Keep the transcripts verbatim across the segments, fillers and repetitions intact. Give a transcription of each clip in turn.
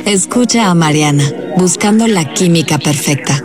Escucha a Mariana, buscando la química perfecta.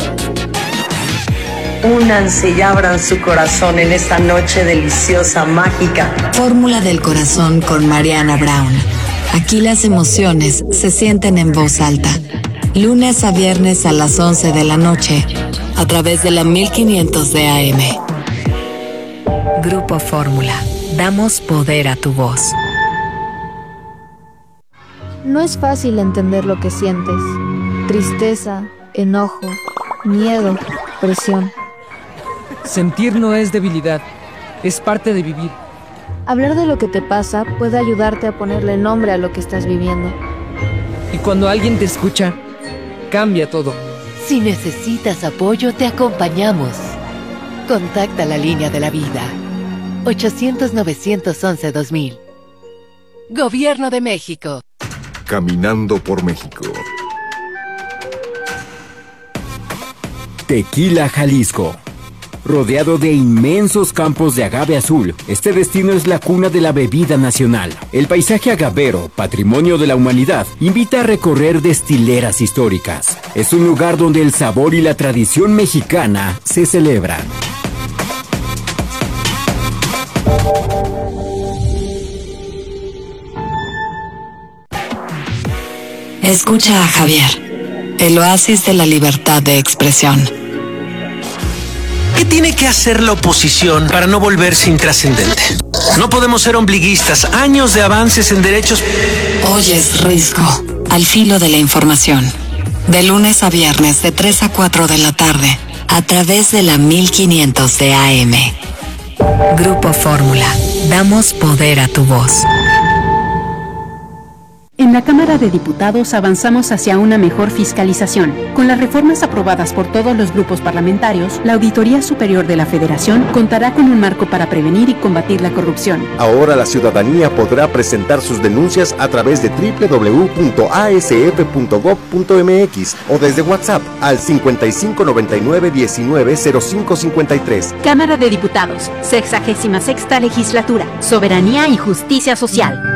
Únanse y abran su corazón en esta noche deliciosa, mágica. Fórmula del corazón con Mariana Brown. Aquí las emociones se sienten en voz alta. Lunes a viernes a las once de la noche, a través de la mil quinientos de A M. Grupo Fórmula. Damos poder a tu voz. No es fácil entender lo que sientes. Tristeza, enojo, miedo, presión. Sentir no es debilidad, es parte de vivir. Hablar de lo que te pasa puede ayudarte a ponerle nombre a lo que estás viviendo. Y cuando alguien te escucha, cambia todo. Si necesitas apoyo, te acompañamos. Contacta la línea de la vida. ochocientos, novecientos once, dos mil. Gobierno de México. Caminando por México. Tequila, Jalisco. Rodeado de inmensos campos de agave azul, este destino es la cuna de la bebida nacional. El paisaje agavero, patrimonio de la humanidad, invita a recorrer destileras históricas. Es un lugar donde el sabor y la tradición mexicana se celebran. Escucha a Javier, el oasis de la libertad de expresión. ¿Qué tiene que hacer la oposición para no volverse intrascendente? No podemos ser ombliguistas. Años de avances en derechos. Oyes Risco, al filo de la información. De lunes a viernes de tres a cuatro de la tarde, a través de la mil quinientos de A M. Grupo Fórmula. Damos poder a tu voz. En la Cámara de Diputados avanzamos hacia una mejor fiscalización. Con las reformas aprobadas por todos los grupos parlamentarios, la Auditoría Superior de la Federación contará con un marco para prevenir y combatir la corrupción. Ahora la ciudadanía podrá presentar sus denuncias a través de doble u doble u doble u punto a s f punto gob punto m x o desde WhatsApp al cincuenta y cinco noventa y nueve diecinueve cero cinco cincuenta y tres. Cámara de Diputados, sexagésima sexta legislatura, soberanía y justicia social.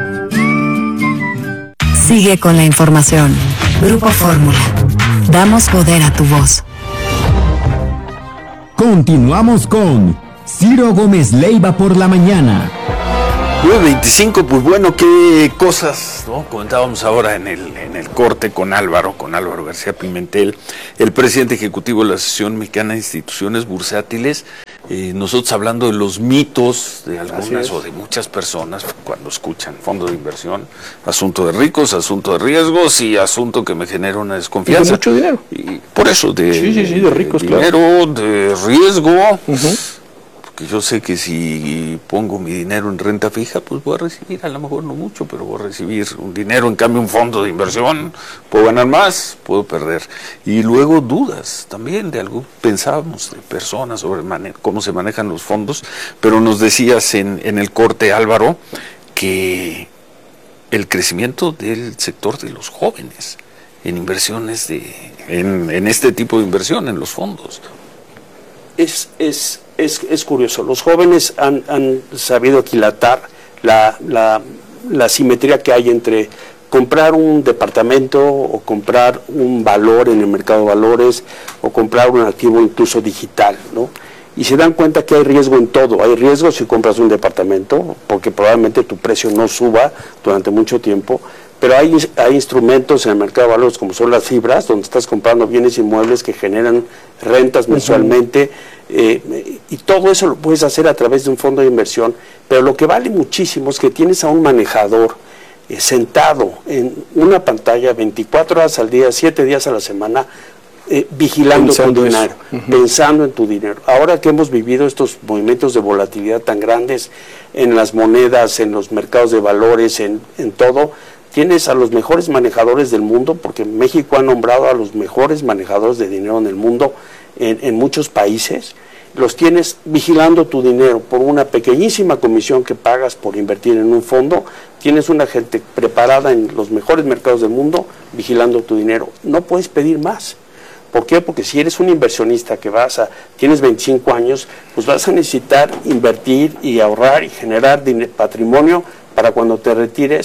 Sigue con la información. Grupo Fórmula. Damos poder a tu voz. Continuamos con Ciro Gómez Leiva por la mañana. nueve veinticinco, pues bueno, qué cosas, ¿no? Comentábamos ahora en el, en el corte con Álvaro, con Álvaro García Pimentel, el presidente ejecutivo de la Asociación Mexicana de Instituciones Bursátiles. Eh, nosotros hablando de los mitos de algunas o de muchas personas cuando escuchan fondo de inversión, asunto de ricos, asunto de riesgos y asunto que me genera una desconfianza. Y de mucho dinero. Y por eso, de, sí, sí, sí, de ricos, de dinero, claro. de riesgo. Uh-huh. Que yo sé que si pongo mi dinero en renta fija, pues voy a recibir, a lo mejor no mucho, pero voy a recibir un dinero, en cambio un fondo de inversión, puedo ganar más, puedo perder. Y luego dudas también de algo, pensábamos de personas sobre mane- cómo se manejan los fondos, pero nos decías en, en el corte, Álvaro, que el crecimiento del sector de los jóvenes en inversiones, de en, en este tipo de inversión, en los fondos. Es, es, es, es curioso, los jóvenes han, han sabido aquilatar la, la, la simetría que hay entre comprar un departamento o comprar un valor en el mercado de valores o comprar un activo incluso digital, ¿no? Y se dan cuenta que hay riesgo en todo. Hay riesgo si compras un departamento, porque probablemente tu precio no suba durante mucho tiempo, pero hay, hay instrumentos en el mercado de valores como son las fibras, donde estás comprando bienes inmuebles que generan rentas mensualmente, uh-huh. eh, y todo eso lo puedes hacer a través de un fondo de inversión, pero lo que vale muchísimo es que tienes a un manejador eh, sentado en una pantalla veinticuatro horas al día, siete días a la semana, Eh, vigilando pensando tu dinero, uh-huh. pensando en tu dinero. Ahora que hemos vivido estos movimientos de volatilidad tan grandes en las monedas, en los mercados de valores, en, en todo, tienes a los mejores manejadores del mundo, porque México ha nombrado a los mejores manejadores de dinero en el mundo, en, en muchos países. Los tienes vigilando tu dinero por una pequeñísima comisión que pagas por invertir en un fondo. Tienes una gente preparada en los mejores mercados del mundo vigilando tu dinero. No puedes pedir más. ¿Por qué? Porque si eres un inversionista que vas a, tienes veinticinco años, pues vas a necesitar invertir y ahorrar y generar patrimonio para cuando te retires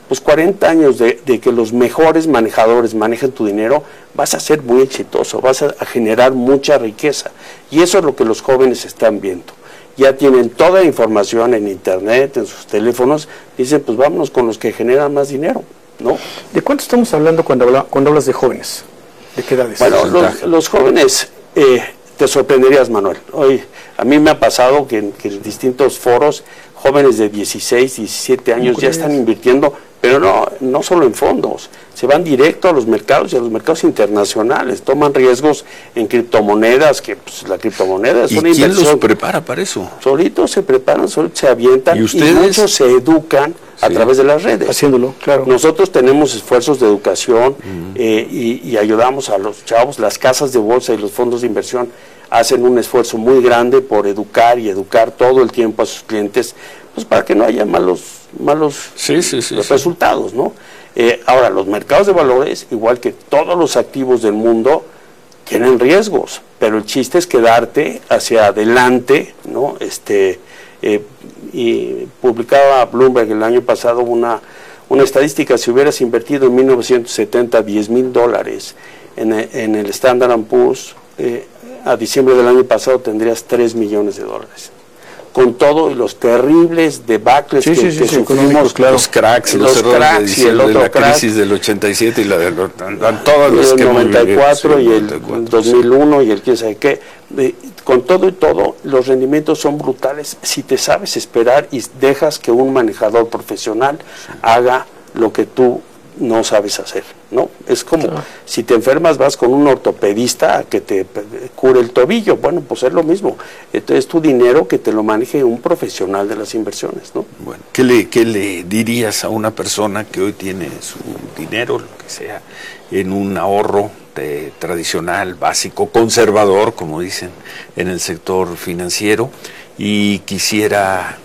pues cuarenta años de, de que los mejores manejadores manejen tu dinero, vas a ser muy exitoso, vas a, a generar mucha riqueza. Y eso es lo que los jóvenes están viendo. Ya tienen toda la información en internet, en sus teléfonos, dicen, pues vámonos con los que generan más dinero, ¿no? ¿De cuánto estamos hablando cuando, habla, cuando hablas de jóvenes? ¿De qué edades? Bueno, los, los jóvenes, eh, te sorprenderías, Manuel. Hoy, a mí me ha pasado que en, que en distintos foros, jóvenes de dieciséis, diecisiete años ya están invirtiendo, pero no, no solo en fondos, se van directo a los mercados y a los mercados internacionales, toman riesgos en criptomonedas, que pues, la criptomoneda es ¿Y una quién inversión. los prepara para eso? Solitos se preparan, solitos se avientan, ¿Y y, ustedes? muchos se educan a Sí. través de las redes. Haciéndolo, claro. Nosotros tenemos esfuerzos de educación uh-huh. eh, y, y ayudamos a los chavos, las casas de bolsa y los fondos de inversión hacen un esfuerzo muy grande por educar y educar todo el tiempo a sus clientes, pues para que no haya malos malos sí, sí, sí, resultados, ¿no? Eh, ahora, los mercados de valores, igual que todos los activos del mundo, tienen riesgos, pero el chiste es quedarte hacia adelante, ¿no? Este, eh, y publicaba Bloomberg el año pasado una, una estadística: si hubieras invertido en mil novecientos setenta diez mil dólares en, en el Standard and Poor's, eh, a diciembre del año pasado tendrías tres millones de dólares. Con todo y los terribles debacles sí, que, sí, sí, que sí, sufrimos, claro. Los cracks, los, los errores cracks de diciembre, y el otro la crack, crisis del ochenta y siete y la del todas las el que noventa y cuatro sí, y el dos mil uno sí. Y el quién sabe qué. De, con todo y todo, los rendimientos son brutales si te sabes esperar y dejas que un manejador profesional sí. haga lo que tú no sabes hacer, ¿no? Es como claro. si te enfermas vas con un ortopedista a que te cure el tobillo, bueno, pues es lo mismo. Entonces tu dinero que te lo maneje un profesional de las inversiones, ¿no? Bueno, ¿qué le, qué le dirías a una persona que hoy tiene su dinero, lo que sea, en un ahorro de, tradicional, básico, conservador, como dicen, en el sector financiero, y quisiera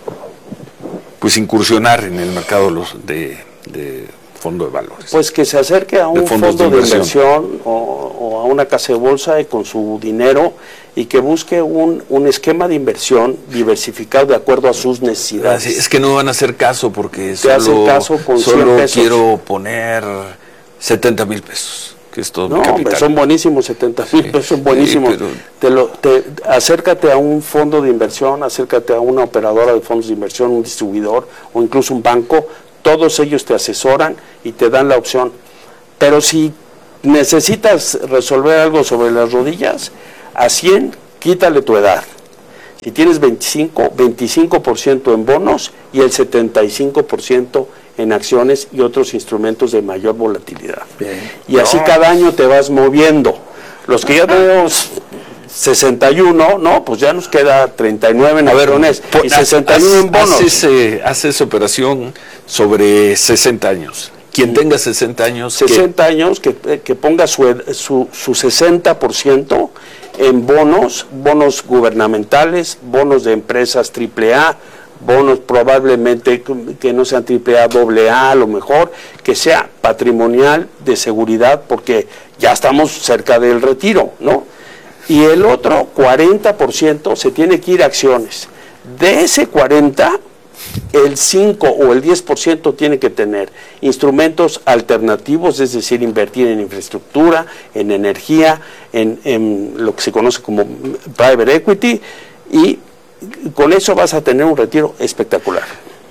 pues incursionar en el mercado de, de fondo de valores? Pues que se acerque a un fondo de inversión, de inversión o, o a una casa de bolsa y con su dinero, y que busque un, un esquema de inversión diversificado de acuerdo a sus necesidades. Es que no van a hacer caso porque Te solo, caso con solo pesos. quiero poner setenta mil pesos, que es todo no, mi capital. Pero son buenísimos, setenta mil sí, pesos son buenísimos. Sí, pero... te lo, te, acércate a un fondo de inversión, acércate a una operadora de fondos de inversión, un distribuidor o incluso un banco. Todos ellos te asesoran y te dan la opción. Pero si necesitas resolver algo sobre las rodillas, a cien, quítale tu edad. Si tienes veinticinco, veinticinco por ciento en bonos y el setenta y cinco por ciento en acciones y otros instrumentos de mayor volatilidad. Bien. Y así no. cada año te vas moviendo. Los que ya tenemos sesenta y uno, no, pues ya nos queda treinta y nueve en acciones y sesenta y uno en bonos. Hace, hace esa operación sobre sesenta años. Quien tenga sesenta años... sesenta años, que, que ponga su, su, su sesenta por ciento en bonos, bonos gubernamentales, bonos de empresas triple A, bonos probablemente que no sean triple A, doble A, a lo mejor, que sea patrimonial de seguridad, porque ya estamos cerca del retiro, ¿no? Y el otro cuarenta por ciento se tiene que ir a acciones. De ese cuarenta, el cinco o el diez por ciento tiene que tener instrumentos alternativos, es decir, invertir en infraestructura, en energía, en, en lo que se conoce como private equity, y con eso vas a tener un retiro espectacular.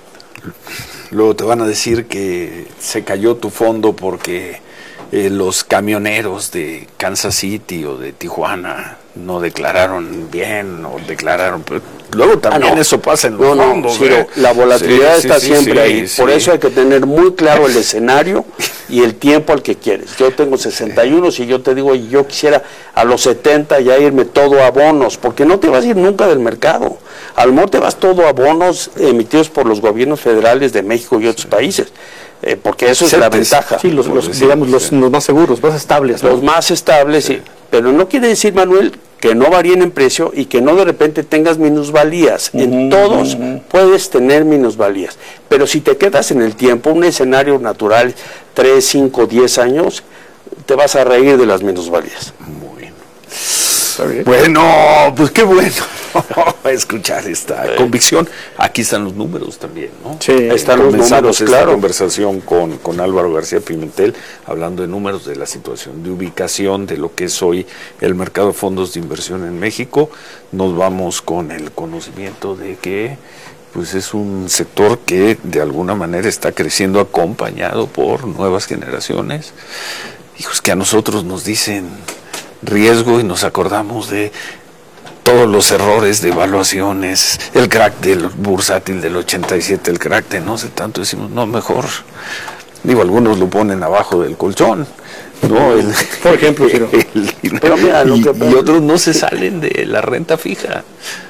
Luego te van a decir que se cayó tu fondo porque eh, los camioneros de Kansas City o de Tijuana no declararon bien o declararon... Pero luego también ah, no. eso pasa en los no, fondos. No, ¿eh? La volatilidad sí, está sí, siempre sí, ahí. Sí. Por eso hay que tener muy claro el escenario y el tiempo al que quieres. Yo tengo sesenta y uno, si yo te digo, yo quisiera a los setenta ya irme todo a bonos, porque no te vas a ir nunca del mercado. A lo mejor te vas todo a bonos emitidos por los gobiernos federales de México y otros sí. países. Eh, porque eso es la ventaja. Sí, los, los, digamos, los, los más seguros, más estables. Los ¿no? más estables, sí. Sí. Pero no quiere decir, Manuel, que no varíen en precio y que no de repente tengas minusvalías. Uh-huh, en todos uh-huh. puedes tener minusvalías. Pero si te quedas en el tiempo, un escenario natural, tres, cinco, diez años, te vas a reír de las minusvalías. Muy bien. Bueno, pues qué bueno. escuchar esta sí. convicción. Aquí están los números también, ¿no? Sí, están los números, esta claro. conversación con, con Álvaro García Pimentel, hablando de números, de la situación de ubicación, de lo que es hoy el mercado de fondos de inversión en México. Nos vamos con el conocimiento de que pues es un sector que de alguna manera está creciendo acompañado por nuevas generaciones. Hijos que a nosotros nos dicen riesgo y nos acordamos de todos los errores de evaluaciones, el crack del bursátil del ochenta y siete, el crack de no sé tanto, decimos, no, mejor, digo, algunos lo ponen abajo del colchón, ¿no? El, por ejemplo, el, el, el, Pero mira, lo y, que, y otros no se salen de la renta fija.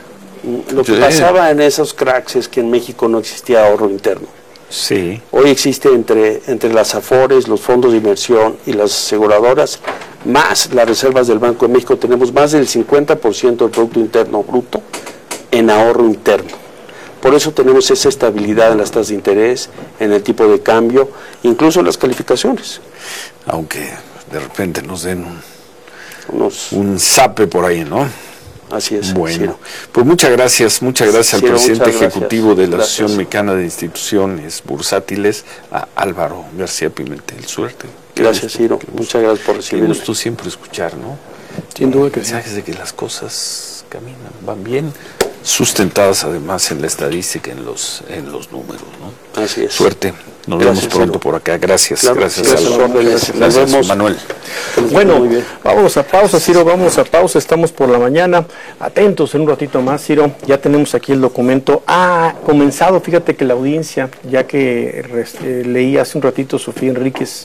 Lo que sí. pasaba en esos cracks es que en México no existía ahorro interno. Sí. Hoy existe entre, entre las AFORES, los fondos de inversión y las aseguradoras, más las reservas del Banco de México, tenemos más del cincuenta por ciento del Producto Interno Bruto en ahorro interno. Por eso tenemos esa estabilidad en las tasas de interés, en el tipo de cambio, incluso en las calificaciones. Aunque de repente nos den un, Unos, un zape por ahí, ¿no? Así es. Bueno, Ciro. Pues muchas gracias, muchas gracias Ciro, al presidente gracias. ejecutivo de la Gracias. Asociación Mexicana de Instituciones Bursátiles, a Álvaro García Pimentel. Suerte. Gracias, Ciro. Muchas gracias por recibirme. Qué gusto siempre escuchar, ¿no? Sin duda que mensajes sí. de que las cosas caminan, van bien, sustentadas además en la estadística, en los en los números, ¿no? Así es. Suerte. Nos gracias, vemos pronto Ciro. por acá. Gracias, claro, gracias, gracias, Álvaro. gracias, Gracias, Nos vemos. Manuel. Bueno, vamos a pausa, Ciro, vamos a pausa, estamos por la mañana, atentos en un ratito más, Ciro, ya tenemos aquí el documento, ha comenzado, fíjate que la audiencia, ya que eh, leí hace un ratito Sofía Enríquez,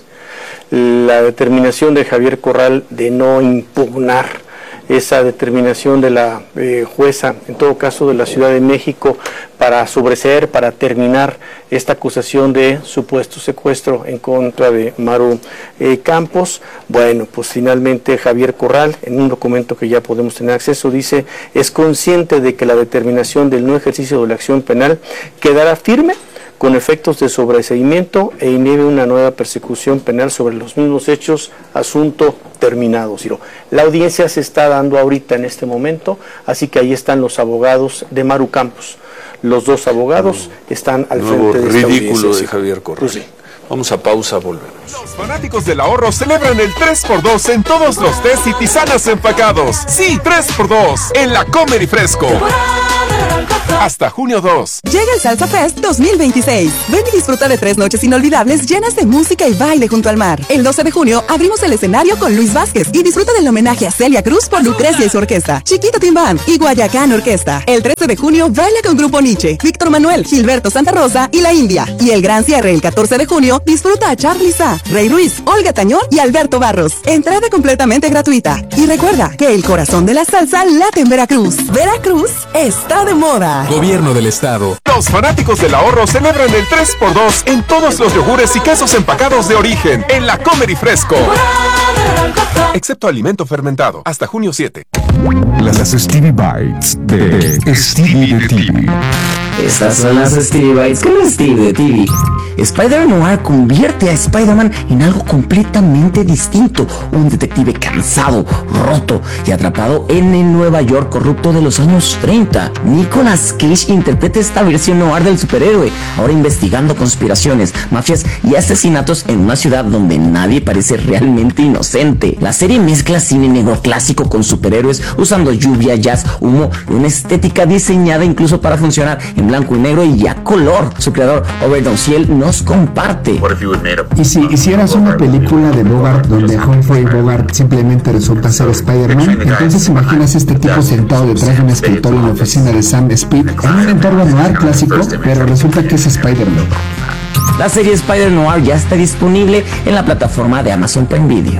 la determinación de Javier Corral de no impugnar esa determinación de la eh, jueza, en todo caso de la Ciudad de México, para sobreseer, para terminar esta acusación de supuesto secuestro en contra de Maru eh, Campos. Bueno, pues finalmente Javier Corral, en un documento que ya podemos tener acceso, dice, es consciente de que la determinación del no ejercicio de la acción penal quedará firme con efectos de sobreseimiento e inhibe una nueva persecución penal sobre los mismos hechos, asunto terminado, Ciro. La audiencia se está dando ahorita en este momento, así que ahí están los abogados de Maru Campos. Los dos abogados no, están al frente de esta audiencia. Ridículo de Javier Corral. Pues sí. Vamos a pausa, volvemos. Los fanáticos del ahorro celebran el tres por dos en todos los tés y tisanas empacados. Sí, tres por dos en la Comer y Fresco. Hasta junio dos. Llega el Salsa Fest dos mil veintiséis. Ven y disfruta de tres noches inolvidables llenas de música y baile junto al mar. El doce de junio abrimos el escenario con Luis Vázquez y disfruta del homenaje a Celia Cruz por Lucrecia y su orquesta, Chiquito Team Band y Guayacán Orquesta. El trece de junio baila con Grupo Nietzsche, Víctor Manuel, Gilberto Santa Rosa y La India. Y el gran cierre el catorce de junio disfruta a Charly Sa, Rey Ruiz, Olga Tañón y Alberto Barros. Entrada completamente gratuita. Y recuerda que el corazón de la salsa late en Veracruz. Veracruz está de moda. Gobierno del Estado. Los fanáticos del ahorro celebran el tres por dos en todos los yogures y quesos empacados de origen en la Comer y Fresco. Excepto alimento fermentado. Hasta junio siete. Las Stevie Bites de Stevie de T V. Estas son las Stevie Bites con Stevie de T V. Spider-Noir convierte a Spider-Man en algo completamente distinto, un detective cansado, roto y atrapado en el Nueva York corrupto de los años treinta. Nicolas Cage interpreta esta versión noir del superhéroe, ahora investigando conspiraciones, mafias y asesinatos en una ciudad donde nadie parece realmente inocente. La serie mezcla cine negro clásico con superhéroes usando lluvia, jazz, humo y una estética diseñada incluso para funcionar en blanco y negro y a color. Su creador, Robert Downhill, nos comparte. Y si hicieras una película de Bogart donde Humphrey Bogart simplemente resulta ser Spider-Man, entonces imaginas este tipo sentado detrás de un escritorio en la oficina de Sam Speed en un entorno noir clásico, pero resulta que es Spider-Man. La serie Spider-Noir ya está disponible en la plataforma de Amazon Prime Video.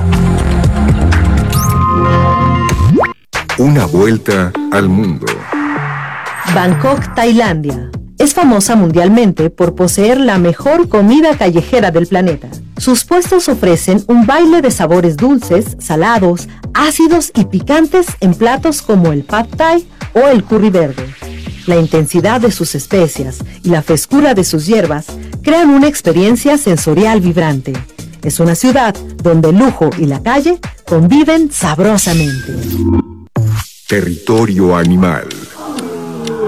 Una vuelta al mundo. Bangkok, Tailandia. Es famosa mundialmente por poseer la mejor comida callejera del planeta. Sus puestos ofrecen un baile de sabores dulces, salados, ácidos y picantes en platos como el Pad Thai o el curry verde. La intensidad de sus especias y la frescura de sus hierbas crean una experiencia sensorial vibrante. Es una ciudad donde el lujo y la calle conviven sabrosamente. Territorio animal.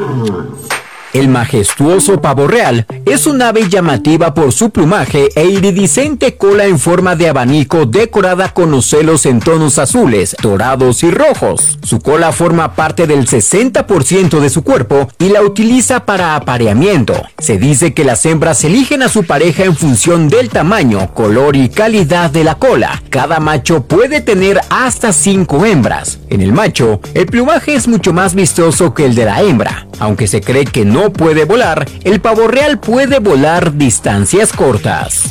El majestuoso pavo real es un ave llamativa por su plumaje e iridiscente cola en forma de abanico decorada con ocelos en tonos azules, dorados y rojos. Su cola forma parte del sesenta por ciento de su cuerpo y la utiliza para apareamiento. Se dice que las hembras eligen a su pareja en función del tamaño, color y calidad de la cola. Cada macho puede tener hasta cinco hembras. En el macho, el plumaje es mucho más vistoso que el de la hembra. Aunque se cree que no puede volar, el pavo real puede volar distancias cortas.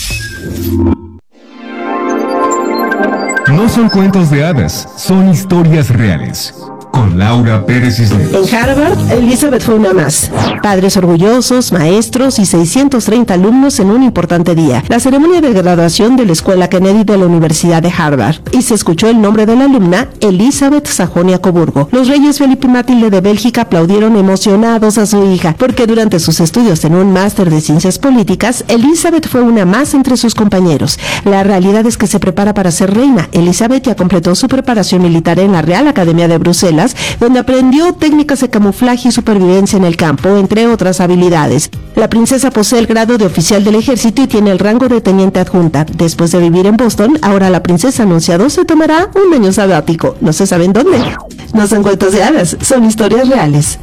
No son cuentos de hadas, son historias reales. Con Laura Pérez Cisneros. En Harvard, Elizabeth fue una más. Padres orgullosos, maestros y seiscientos treinta alumnos en un importante día. La ceremonia de graduación de la Escuela Kennedy de la Universidad de Harvard. Y se escuchó el nombre de la alumna, Elizabeth Sajonia-Coburgo. Los reyes Felipe y Matilde de Bélgica aplaudieron emocionados a su hija, porque durante sus estudios en un máster de ciencias políticas, Elizabeth fue una más entre sus compañeros. La realidad es que se prepara para ser reina. Elizabeth ya completó su preparación militar en la Real Academia de Bruselas, donde aprendió técnicas de camuflaje y supervivencia en el campo, entre otras habilidades. La princesa posee el grado de oficial del ejército y tiene el rango de teniente adjunta. Después de vivir en Boston, ahora la princesa anunciado se tomará un año sabático. No se sabe en dónde. No son cuentos de hadas, son historias reales.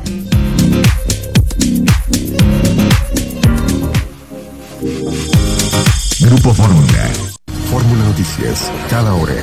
Grupo Fórmula. Fórmula Noticias, cada hora.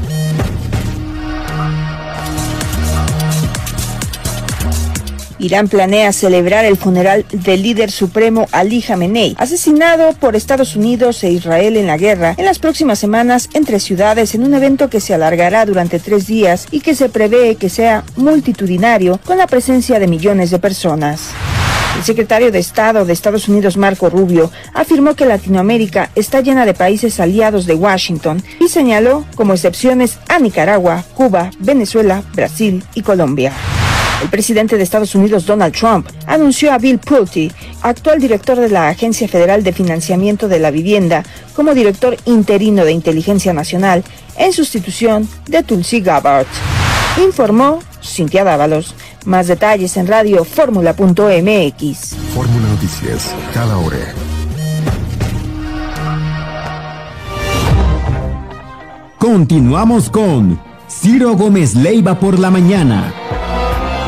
Irán planea celebrar el funeral del líder supremo Ali Jamenei, asesinado por Estados Unidos e Israel en la guerra, en las próximas semanas entre ciudades, en un evento que se alargará durante tres días y que se prevé que sea multitudinario, con la presencia de millones de personas. El secretario de Estado de Estados Unidos, Marco Rubio, afirmó que Latinoamérica está llena de países aliados de Washington y señaló como excepciones a Nicaragua, Cuba, Venezuela, Brasil y Colombia. El presidente de Estados Unidos, Donald Trump, anunció a Bill Pulte, actual director de la Agencia Federal de Financiamiento de la Vivienda, como director interino de Inteligencia Nacional, en sustitución de Tulsi Gabbard. Informó Cintia Dávalos. Más detalles en radio fórmula punto m x. Fórmula Noticias, cada hora. Continuamos con Ciro Gómez Leiva por la mañana.